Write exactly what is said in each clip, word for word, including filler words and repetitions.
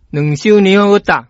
两首你好答。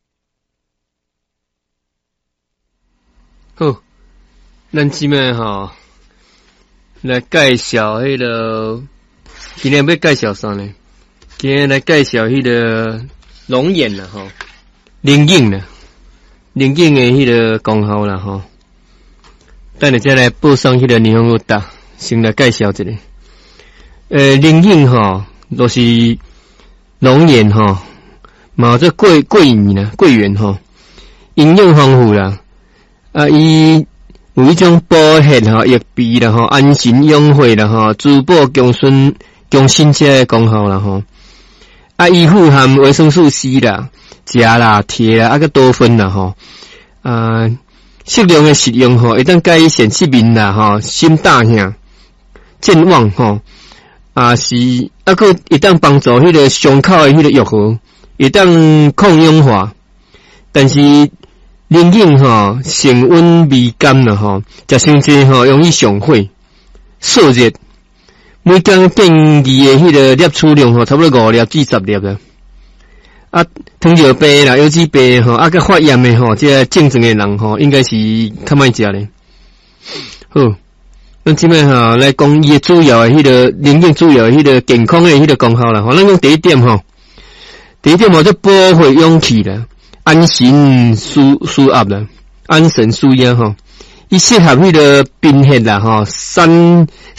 好，咱即摆吼来介绍迄、那个，今天要介绍啥呢？今天来介绍迄个龙眼啦吼，灵应啦，灵应的迄个功效啦吼。等下再来报上迄个日本语答，先来介绍一下。呃，灵应吼，都、就是龙眼吼，嘛这桂桂圆啦，桂圆吼，营养丰富啦。啊，伊有一种补血吼、益鼻啦吼、安神养血啦吼、滋补强身强身体的功效啦吼。啊，伊富含维生素 C 啦、钾啦、铁啦、啊个多酚啦吼。啊，适量的食用吼，会当改善失眠啦吼、心大项、健忘吼。啊是啊个会当帮助迄个伤口的迄个愈合，会当抗氧化，但是。灵应吼，性温味甘啦吼，食伤济吼，容易上火、燥热。每天建议的迄个摄取量吼，差不多五粒至十粒啦。啊，糖尿病啦、腰子病吼，啊个发炎的吼，这症状的人吼，应该是较歹食咧。好，咱即摆吼来讲伊的主要的迄个灵应主要的迄个健康的迄个功效啦。吼，咱讲第一点吼，第一点吼，就补血养气啦。安神舒舒压啦，安神舒压吼，伊适合迄个贫血啦吼，散